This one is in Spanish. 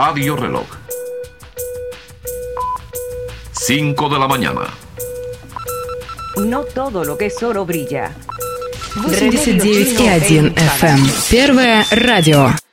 Radio Reloj. 5 de la mañana. No todo lo que es oro brilla. 89,1 FM. Первое радио.